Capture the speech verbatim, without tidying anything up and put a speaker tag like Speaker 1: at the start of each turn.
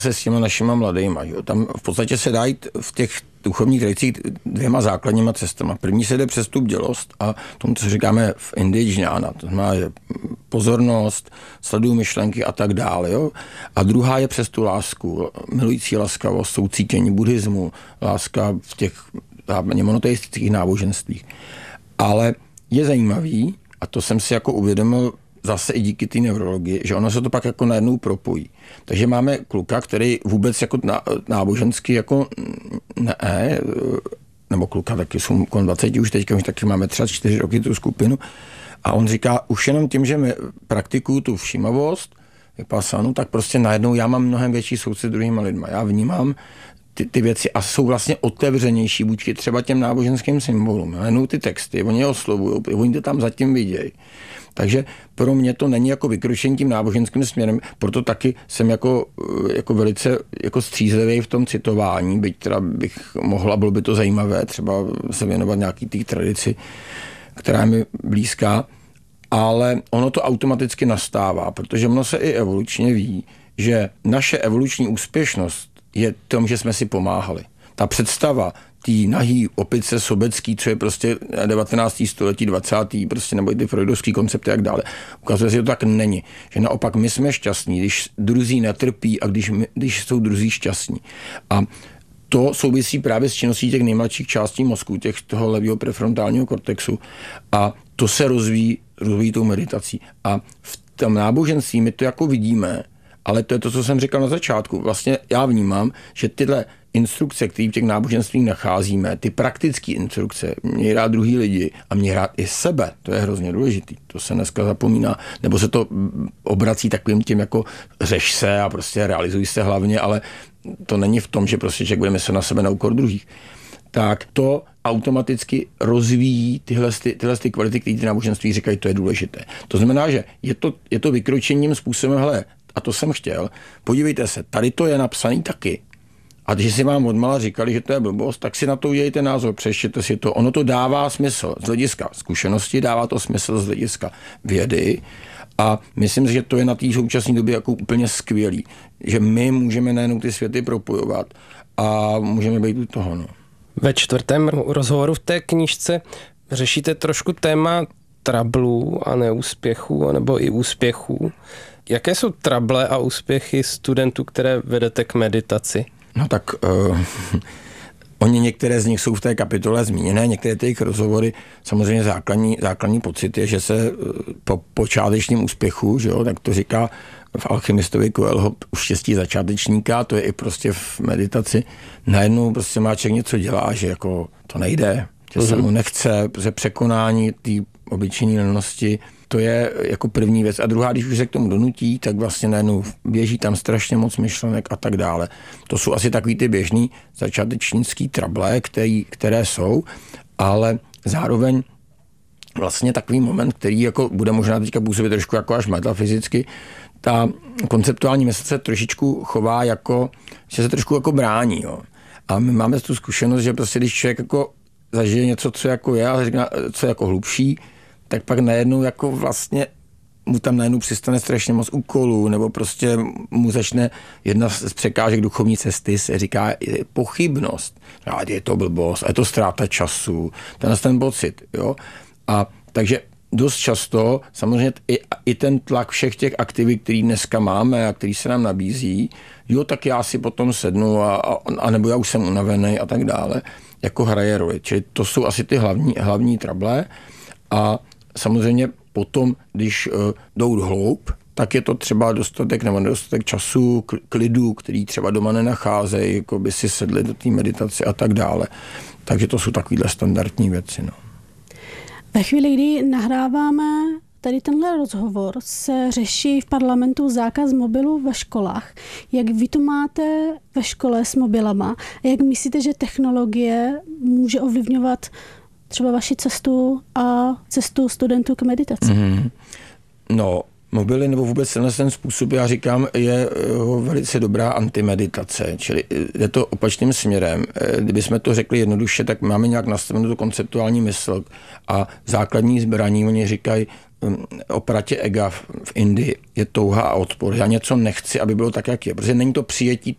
Speaker 1: se s těma našima mladejma. Jo. Tam v podstatě se dá jít v těch duchovních tradicích dvěma základníma cestama. První se jde přes tu bdělost a tomu, co říkáme v Indii džňána, to znamená že pozornost, sleduju myšlenky a tak dále. Jo. A druhá je přes tu lásku, milující laskavost, soucítění buddhismu, láska v těch monoteistických náboženstvích. Ale je zajímavý, a to jsem si jako uvědomil zase i díky té neurologii, že ono se to pak jako najednou propojí. Takže máme kluka, který vůbec jako nábožensky jako ne, nebo kluka taky jsou kolem dvacet už teďka, už taky máme třeba čtyři roky tu skupinu a on říká, už jenom tím, že my praktikuju tu všímavost, vypasanu, tak prostě najednou já mám mnohem větší soucit s druhýma lidma. Já vnímám ty, ty věci a jsou vlastně otevřenější vůči třeba těm náboženským symbolům. Najednou ty texty, oni je oslovují, oni to tam zatím vidějí. Takže pro mě to není jako vykročení tím náboženským směrem, proto taky jsem jako, jako velice jako střízlivý v tom citování, byť teda bych mohla, bylo by to zajímavé, třeba se věnovat nějaký té tradici, která je mi blízká, ale ono to automaticky nastává, protože ono se i evolučně ví, že naše evoluční úspěšnost je tom, že jsme si pomáhali. Ta představa tý nahý opice sobecký, co je prostě devatenáctého století, dvacátého prostě, nebo i ty freudovský koncepty a tak dále. Ukazuje se, že to tak není. Že naopak my jsme šťastní, když druzí netrpí a když, my, když jsou druzí šťastní. A to souvisí právě s činností těch nejmladších částí mozku, těch toho levého prefrontálního kortexu. A to se rozvíjí, rozvíjí tou meditací. A v tom náboženství my to jako vidíme, ale to je to, co jsem říkal na začátku. Vlastně já vnímám, že tyhle instrukce, které v těch náboženstvích nacházíme, ty praktické instrukce, měj rád druhý lidi a měj rád i sebe, to je hrozně důležitý. To se dneska zapomíná, nebo se to obrací takovým tím jako řeš se a prostě realizuj se hlavně, ale to není v tom, že prostě člověk bude myslet na sebe na úkor druhých. Tak to automaticky rozvíjí tyhle, tyhle ty kvality, které ty náboženství říkají, to je důležité. To znamená, že je to, je to vykročením způsobem, hele, a to jsem chtěl, podívejte se, tady to je napsaný taky. A když si vám odmala říkali, že to je blbost, tak si na to udělejte názor, přečtěte si to. Ono to dává smysl z hlediska zkušenosti, dává to smysl z hlediska vědy a myslím si, že to je na té současné době jako úplně skvělý, že my můžeme najednou ty světy propojovat a můžeme být u toho. No.
Speaker 2: Ve čtvrtém rozhovoru v té knížce řešíte trošku téma trablů a neúspěchů, nebo i úspěchů. Jaké jsou trable a úspěchy studentů, které vedete k meditaci?
Speaker 1: No tak uh, oni některé z nich jsou v té kapitole zmíněné, některé ty jejich rozhovory, samozřejmě základní, základní pocit je, že se uh, po počátečním úspěchu, že jo, tak to říká v Alchymistovi Coelho u štěstí začátečníka, to je i prostě v meditaci, najednou prostě má člověk něco dělá, že jako to nejde, že uh-huh. se mu nechce, že překonání té obyčejné lenosti, to je jako první věc. A druhá, když už se k tomu donutí, tak vlastně najednou běží tam strašně moc myšlenek a tak dále. To jsou asi takový ty běžný začátečnický trable, který, které jsou, ale zároveň vlastně takový moment, který jako bude možná teďka působit trošku jako až metafyzicky, ta konceptuální mysl se trošičku chová jako, že se trošku jako brání. Jo. A my máme tu zkušenost, že prostě když člověk jako zažije něco, co jako je, ale říká, co je jako hlubší, tak pak najednou jako vlastně mu tam najednou přistane strašně moc úkolů, nebo prostě mu začne jedna z překážek duchovní cesty, se říká je pochybnost. A je to blbost, a je to ztráta času, ten ten pocit. Jo? A takže dost často samozřejmě i, i ten tlak všech těch aktivit, který dneska máme a který se nám nabízí, jo, tak já si potom sednu a, a, a nebo já už jsem unavený a tak dále, jako hraje roli. Čili to jsou asi ty hlavní, hlavní trable a samozřejmě potom, když uh, jdou hloub, tak je to třeba dostatek nebo nedostatek času, klidu, který třeba doma nenacházejí, jako by si sedli do té meditace a tak dále. Takže to jsou takovýhle standardní věci. No.
Speaker 3: Ve chvíli, kdy nahráváme tady tenhle rozhovor, se řeší v parlamentu zákaz mobilů ve školách. Jak vy to máte ve škole s mobilama? Jak myslíte, že technologie může ovlivňovat třeba vaši cestu a cestu studentů k meditaci? Mm-hmm.
Speaker 1: No, mobily nebo vůbec ten způsob, já říkám, je velice dobrá antimeditace, čili je to opačným směrem. Kdybychom to řekli jednoduše, tak máme nějak nastavenou tu konceptuální mysl a základní zbraní, oni říkají, opratě ega v Indii je touha a odpor. Já něco nechci, aby bylo tak, jak je, protože není to přijetí